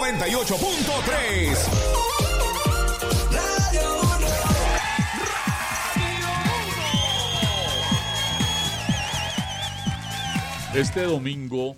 98.3. Este domingo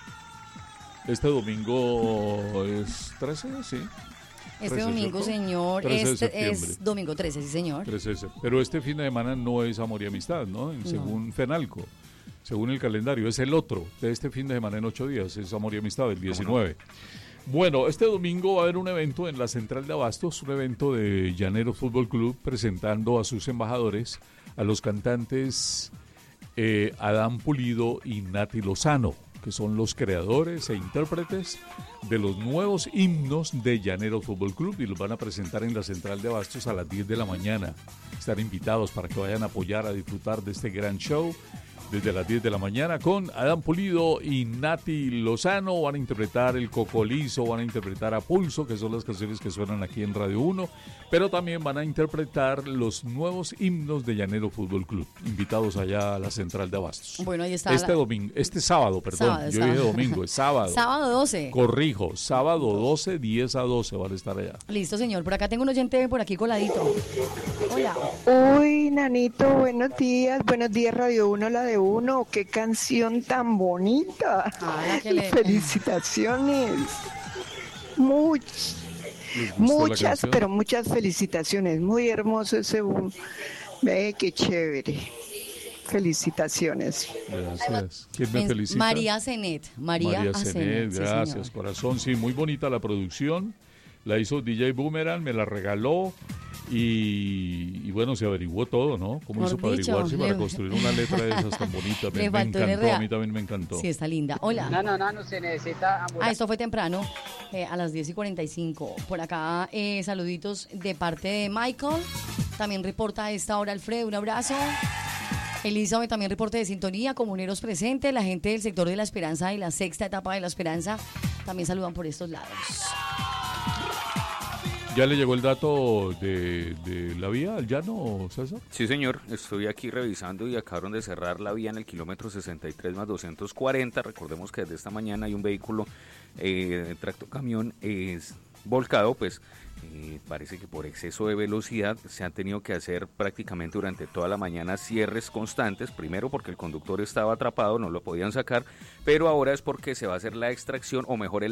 es 13, sí. Este domingo, ¿cierto? señor, 13 es domingo 13, sí, señor. 13, pero este fin de semana no es Amor y Amistad, ¿no? Según FENALCO, según el calendario, es el otro de este fin de semana en 8 días, es Amor y Amistad, el 19. Bueno, este domingo va a haber un evento en la Central de Abastos, un evento de Llaneros Fútbol Club presentando a sus embajadores, a los cantantes Adán Pulido y Nati Lozano, que son los creadores e intérpretes de los nuevos himnos de Llaneros Fútbol Club, y los van a presentar en la Central de Abastos a las 10 de la mañana. Están invitados para que vayan a apoyar, a disfrutar de este gran show desde las 10 de la mañana con Adán Pulido y Nati Lozano. Van a interpretar El Cocolizo, van a interpretar A Pulso, que son las canciones que suenan aquí en Radio 1, pero también van a interpretar los nuevos himnos de Llanero Fútbol Club, invitados allá a la Central de Abastos. Bueno, ahí está. Este sábado, perdón, yo dije domingo, es sábado. Sábado 12. Corrijo, sábado 12, 10 a 12 van a estar allá. Listo, señor. Por acá tengo un oyente por aquí coladito. Hola. Uy, Nanito, buenos días Radio 1, la de uno, qué canción tan bonita. Felicitaciones. Muchas, pero muchas felicitaciones. Muy hermoso ese ve, qué chévere. Felicitaciones. Gracias. ¿Quién me felicita? María Zenet. María Zenet, gracias, sí, corazón. Sí, muy bonita la producción. La hizo DJ Boomerang, me la regaló. Y bueno, se averiguó todo, ¿no? ¿Cómo hizo para averiguarse para construir una letra de esas tan bonitas? Me encantó, a mí también me encantó. Sí, está linda. Hola. No se necesita ambulancia. Esto fue temprano, a las 10:45. Por acá, saluditos de parte de Michael. También reporta a esta hora Alfredo, un abrazo. Elizabeth también reporte de sintonía, comuneros presentes, la gente del sector de La Esperanza y la sexta etapa de La Esperanza también saludan por estos lados. ¿Ya le llegó el dato de la vía al llano, César? Sí, señor. Estoy aquí revisando y acabaron de cerrar la vía en el kilómetro 63 más 240. Recordemos que desde esta mañana hay un vehículo tractocamión volcado, pues parece que por exceso de velocidad se han tenido que hacer prácticamente durante toda la mañana cierres constantes. Primero porque el conductor estaba atrapado, no lo podían sacar, pero ahora es porque se va a hacer la extracción, o mejor el